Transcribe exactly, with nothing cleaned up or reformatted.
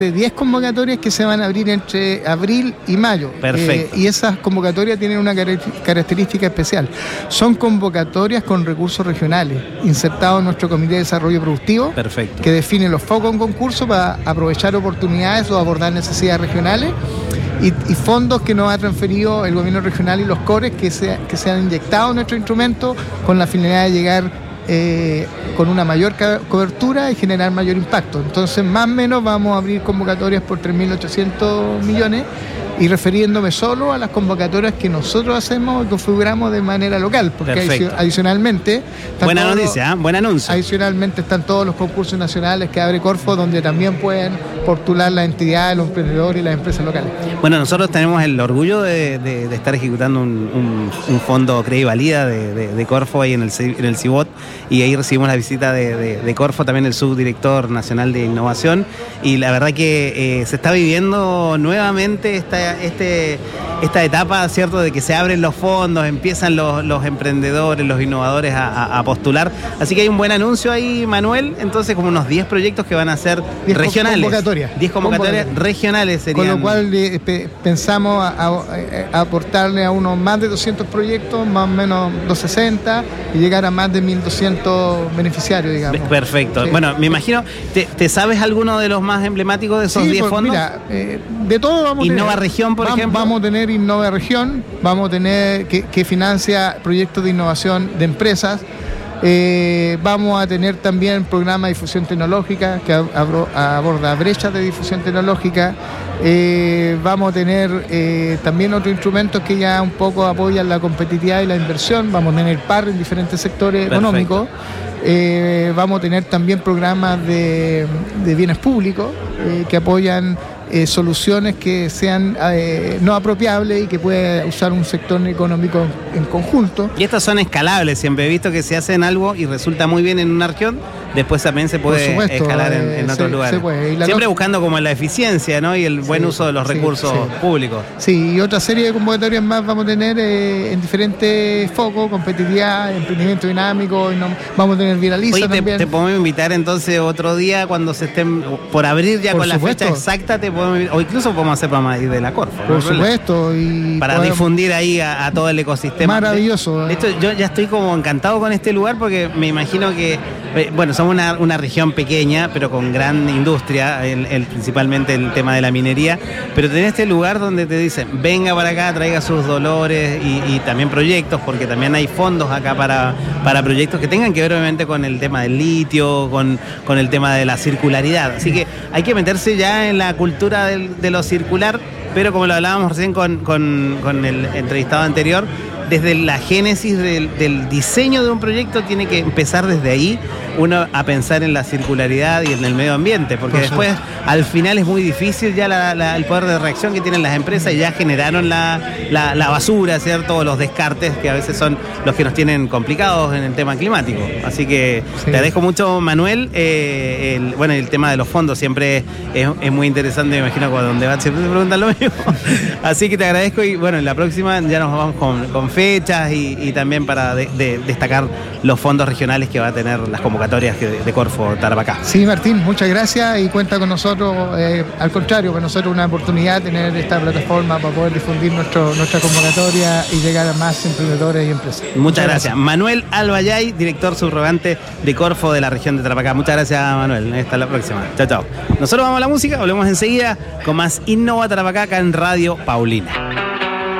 de diez convocatorias que se van a abrir entre abril y mayo. Perfecto. Eh, y esas convocatorias tienen una característica especial. Son convocatorias con recursos regionales, insertados en nuestro Comité de Desarrollo Productivo. Perfecto. Que define los focos en concurso para aprovechar oportunidades o abordar necesidades regionales. Y, y fondos que nos ha transferido el gobierno regional y los CORES que se, que se han inyectado en nuestro instrumento con la finalidad de llegar Eh, con una mayor cobertura y generar mayor impacto. Entonces, más o menos vamos a abrir convocatorias por tres mil ochocientos millones y refiriéndome solo a las convocatorias que nosotros hacemos y configuramos de manera local, porque Perfecto. adicionalmente... Buena noticia, ¿eh? Buen anuncio. Adicionalmente están todos los concursos nacionales que abre Corfo, donde también pueden postular las entidades, los emprendedores y las empresas locales. Bueno, nosotros tenemos el orgullo de, de, de estar ejecutando un, un, un fondo Credi Valida de, de, de Corfo ahí en el, en el CIBOT, y ahí recibimos la visita de, de, de Corfo, también el subdirector nacional de innovación, y la verdad que eh, se está viviendo nuevamente esta, este, esta etapa, ¿cierto?, de que se abren los fondos, empiezan los, los emprendedores, los innovadores a, a, a postular, así que hay un buen anuncio ahí, Manuel, entonces como unos diez proyectos que van a ser regionales. Convocatorias. diez convocatorias regionales serían. Con lo cual eh, pe, pensamos a, a, a aportarle a unos más de doscientos proyectos, más o menos doscientos sesenta, y llegar a más de mil doscientos beneficiarios, digamos. Perfecto. Sí. Bueno, me imagino, ¿te, ¿te sabes alguno de los más emblemáticos de esos sí, diez pues, fondos? Mira, eh, de todo vamos a tener. Innova Región, por vamos, ejemplo. Vamos a tener Innova Región, vamos a tener que, que financia proyectos de innovación de empresas. Eh, vamos a tener también programa de difusión tecnológica que abro, aborda brechas de difusión tecnológica. Eh, vamos a tener eh, también otros instrumentos que ya un poco apoyan la competitividad y la inversión. Vamos a tener P A R en diferentes sectores Perfecto. económicos. Eh, vamos a tener también programas de, de bienes públicos eh, que apoyan eh, soluciones que sean eh, no apropiables y que pueda usar un sector económico en conjunto. Y estas son escalables, siempre he visto que se hacen algo y resulta muy bien en una región, después también se puede supuesto, escalar en, en eh, otros se, lugares. Se puede. Siempre lógica... buscando como la eficiencia, ¿no? Y el buen sí, uso de los sí, recursos sí. públicos. Sí, y otra serie de convocatorias más vamos a tener eh, en diferentes focos: competitividad, emprendimiento dinámico, y no, vamos a tener Viraliza. Oye, también. Te, te podemos invitar entonces otro día cuando se estén por abrir ya por con supuesto. La fecha exacta, te podemos invitar, o incluso podemos hacer para ir de la Corfo. Por ¿no? supuesto. Y para podemos... difundir ahí a, a todo el ecosistema. Maravilloso. Esto, yo ya estoy como encantado con este lugar porque me imagino que, bueno, somos una, una región pequeña, pero con gran industria, el, el, principalmente el tema de la minería, pero tenés este lugar donde te dicen, venga para acá, traiga sus dolores y, y también proyectos, porque también hay fondos acá para, para proyectos que tengan que ver obviamente con el tema del litio, con, con el tema de la circularidad. Así que hay que meterse ya en la cultura del, de lo circular, pero como lo hablábamos recién con, con, con el entrevistado anterior, desde la génesis del, del diseño de un proyecto tiene que empezar desde ahí uno a pensar en la circularidad y en el medio ambiente, porque Por después supuesto. al final es muy difícil ya la, la, el poder de reacción que tienen las empresas y ya generaron la, la, la basura, ¿cierto? O los descartes que a veces son los que nos tienen complicados en el tema climático. Así que sí. Te agradezco mucho, Manuel. Eh, el, bueno, el tema de los fondos siempre es, es muy interesante, me imagino cuando donde van siempre te preguntan lo mismo. Así que te agradezco y bueno, en la próxima ya nos vamos con, con fechas y, y también para de, de destacar los fondos regionales que va a tener las convocatorias de, de Corfo Tarapacá. Sí, Martín, muchas gracias y cuenta con nosotros. Eh, al contrario, para nosotros una oportunidad tener esta plataforma para poder difundir nuestro, nuestra convocatoria y llegar a más emprendedores y empresas. Muchas, muchas gracias. gracias. Manuel Albayay, director subrogante de Corfo de la región de Tarapacá. Muchas gracias, Manuel. Hasta la próxima. Chao, chao. Nosotros vamos a la música, volvemos enseguida con más Innova Tarapacá acá en Radio Paulina.